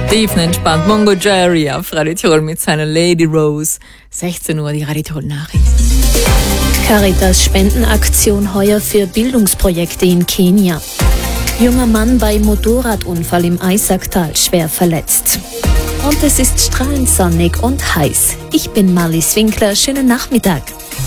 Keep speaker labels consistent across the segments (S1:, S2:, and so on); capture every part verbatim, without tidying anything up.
S1: Tiefenentspannt. Mongo Jerry auf Radio Tirol mit seiner Lady Rose. sechzehn Uhr, die Radio Tirol Nachrichten.
S2: Caritas Spendenaktion heuer für Bildungsprojekte in Kenia. Junger Mann bei Motorradunfall im Eisacktal schwer verletzt. Und es ist strahlend sonnig und heiß. Ich bin Marlies Winkler. Schönen Nachmittag.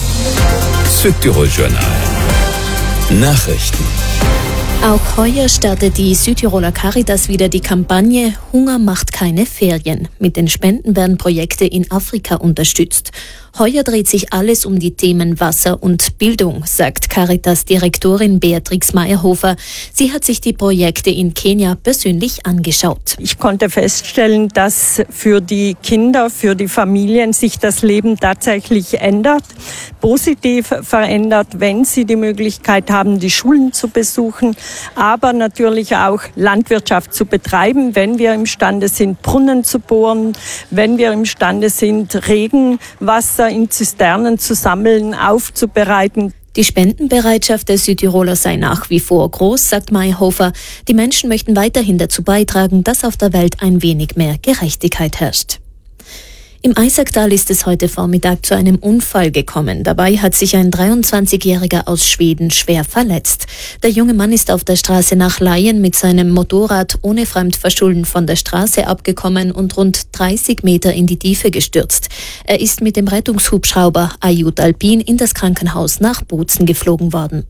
S3: Südtirol Journal. Nachrichten.
S2: Auch heuer startet die Südtiroler Caritas wieder die Kampagne Hunger macht keine Ferien. Mit den Spenden werden Projekte in Afrika unterstützt. Heuer dreht sich alles um die Themen Wasser und Bildung, sagt Caritas-Direktorin Beatrix Meyerhofer. Sie hat sich die Projekte in Kenia persönlich angeschaut.
S4: Ich konnte feststellen, dass für die Kinder, für die Familien sich das Leben tatsächlich ändert, positiv verändert, wenn sie die Möglichkeit haben, die Schulen zu besuchen, aber natürlich auch Landwirtschaft zu betreiben, wenn wir imstande sind, Brunnen zu bohren, wenn wir imstande sind, Regenwasser in Zisternen zu sammeln, aufzubereiten.
S2: Die Spendenbereitschaft der Südtiroler sei nach wie vor groß, sagt Meyerhofer. Die Menschen möchten weiterhin dazu beitragen, dass auf der Welt ein wenig mehr Gerechtigkeit herrscht. Im Eisacktal ist es heute Vormittag zu einem Unfall gekommen. Dabei hat sich ein dreiundzwanzigjähriger aus Schweden schwer verletzt. Der junge Mann ist auf der Straße nach Laien mit seinem Motorrad ohne Fremdverschulden von der Straße abgekommen und rund dreißig Meter in die Tiefe gestürzt. Er ist mit dem Rettungshubschrauber Ayut Alpin in das Krankenhaus nach Bozen geflogen worden.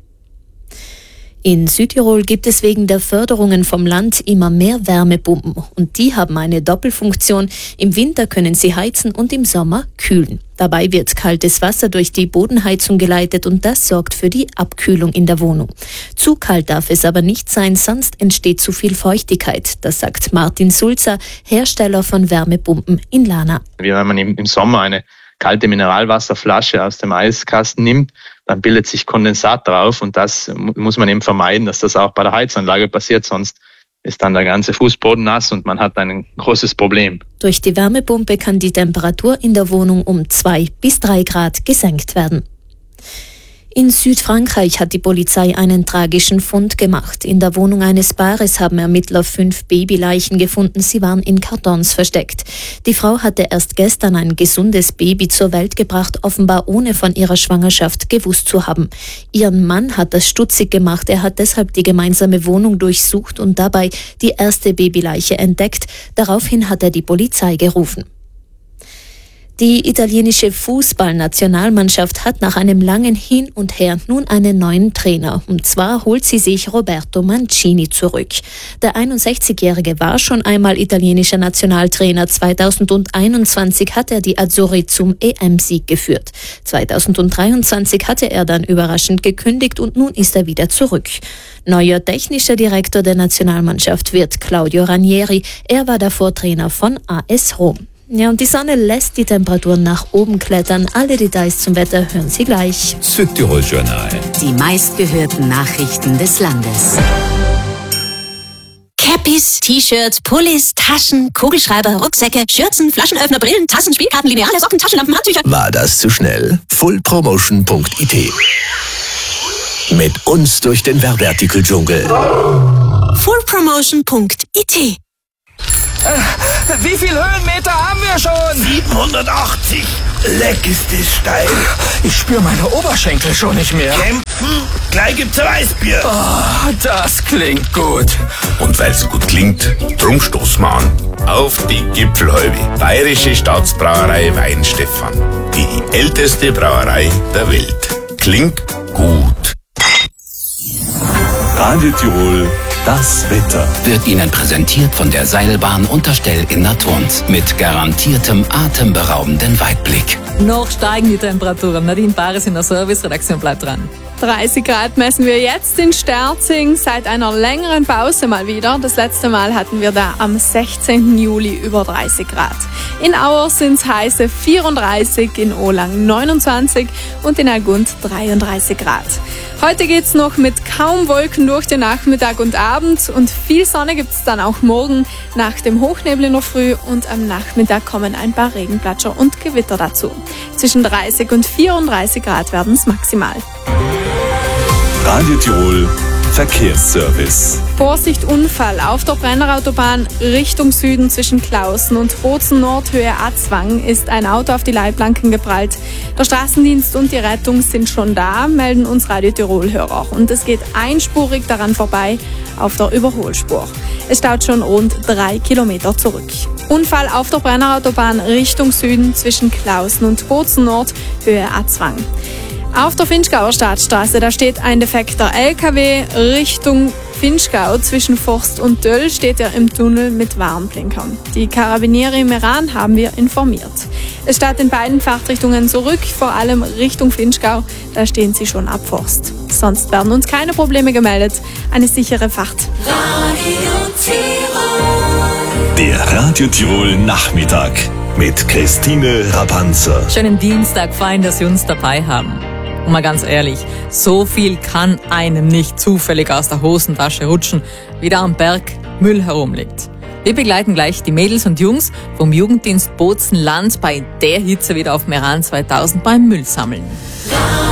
S2: In Südtirol gibt es wegen der Förderungen vom Land immer mehr Wärmepumpen und die haben eine Doppelfunktion. Im Winter können sie heizen und im Sommer kühlen. Dabei wird kaltes Wasser durch die Bodenheizung geleitet und das sorgt für die Abkühlung in der Wohnung. Zu kalt darf es aber nicht sein, sonst entsteht zu viel Feuchtigkeit. Das sagt Martin Sulzer, Hersteller von Wärmepumpen in Lana.
S5: Wie wenn man im Sommer eine kalte Mineralwasserflasche aus dem Eiskasten nimmt, dann bildet sich Kondensat drauf und das muss man eben vermeiden, dass das auch bei der Heizanlage passiert, sonst ist dann der ganze Fußboden nass und man hat ein großes Problem.
S2: Durch die Wärmepumpe kann die Temperatur in der Wohnung um zwei bis drei Grad gesenkt werden. In Südfrankreich hat die Polizei einen tragischen Fund gemacht. In der Wohnung eines Paares haben Ermittler fünf Babyleichen gefunden. Sie waren in Kartons versteckt. Die Frau hatte erst gestern ein gesundes Baby zur Welt gebracht, offenbar ohne von ihrer Schwangerschaft gewusst zu haben. Ihren Mann hat das stutzig gemacht. Er hat deshalb die gemeinsame Wohnung durchsucht und dabei die erste Babyleiche entdeckt. Daraufhin hat er die Polizei gerufen. Die italienische Fußballnationalmannschaft hat nach einem langen Hin und Her nun einen neuen Trainer. Und zwar holt sie sich Roberto Mancini zurück. Der einundsechzigjährige war schon einmal italienischer Nationaltrainer. zweitausendeinundzwanzig hat er die Azzurri zum E M-Sieg geführt. zweitausenddreiundzwanzig hatte er dann überraschend gekündigt und nun ist er wieder zurück. Neuer technischer Direktor der Nationalmannschaft wird Claudio Ranieri. Er war davor Trainer von A S Rom. Ja, und die Sonne lässt die Temperaturen nach oben klettern. Alle Details zum Wetter hören Sie gleich.
S3: Südtirol Journal.
S6: Die meistgehörten Nachrichten des Landes. Cappies, T-Shirts, Pullis, Taschen, Kugelschreiber, Rucksäcke, Schürzen, Flaschenöffner, Brillen, Tassen, Spielkarten, Lineale, Socken, Taschenlampen, Handtücher.
S7: War das zu schnell? full promotion punkt I T. Mit uns durch den Werbeartikeldschungel.
S6: full promotion punkt I T.
S8: Äh, wie viel Höhenmeter haben wir schon?
S9: siebenhundertachtzig. Leck ist das steil.
S8: Ich spüre meine Oberschenkel schon nicht mehr.
S9: Kämpfen? Gleich gibt's ein Weißbier.
S8: Oh, das klingt gut.
S9: Und weil's gut klingt, drum stoßen wir an. Auf die Gipfelhäube. Bayerische Staatsbrauerei Weinstefan. Die älteste Brauerei der Welt. Klingt gut.
S3: Radio Tirol. Das Wetter
S10: wird Ihnen präsentiert von der Seilbahn Unterstell in Naturns mit garantiertem atemberaubenden Weitblick.
S1: Noch steigen die Temperaturen. Nadine Paris in der Service-Redaktion bleibt dran.
S11: dreißig Grad messen wir jetzt in Sterzing seit einer längeren Pause mal wieder. Das letzte Mal hatten wir da am sechzehnten Juli über dreißig Grad. In Auer sind's heiße vierunddreißig, in Olang neunundzwanzig und in Algund dreiunddreißig Grad. Heute geht's noch mit kaum Wolken durch den Nachmittag und Abend und viel Sonne gibt's dann auch morgen nach dem Hochnebel in der Früh und am Nachmittag kommen ein paar Regenplatscher und Gewitter dazu. Zwischen dreißig und vierunddreißig Grad werden's maximal.
S3: Radio Tirol Verkehrsservice.
S11: Vorsicht, Unfall auf der Brennerautobahn Richtung Süden zwischen Klausen und Bozen Nordhöhe Atzwang ist ein Auto auf die Leitplanken geprallt. Der Straßendienst und die Rettung sind schon da, melden uns Radio Tirol-Hörer. Und es geht einspurig daran vorbei auf der Überholspur. Es staut schon rund drei Kilometer zurück. Unfall auf der Brennerautobahn Richtung Süden zwischen Klausen und Bozen Nordhöhe Atzwang. Auf der Vinschgauer Staatsstraße, da steht ein defekter L K W Richtung Vinschgau. Zwischen Forst und Döll steht er im Tunnel mit Warnblinkern. Die Karabiniere im Iran haben wir informiert. Es staut in beiden Fahrtrichtungen zurück, vor allem Richtung Vinschgau. Da stehen sie schon ab Forst. Sonst werden uns keine Probleme gemeldet. Eine sichere Fahrt.
S3: Radio Tirol. Der Radio Tirol Nachmittag mit Christine Rapanzer.
S1: Schönen Dienstag, fein, dass Sie uns dabei haben. Und mal ganz ehrlich, so viel kann einem nicht zufällig aus der Hosentasche rutschen, wie da am Berg Müll herumliegt. Wir begleiten gleich die Mädels und Jungs vom Jugenddienst Bozen-Land bei der Hitze wieder auf Meran zweitausend beim Müllsammeln.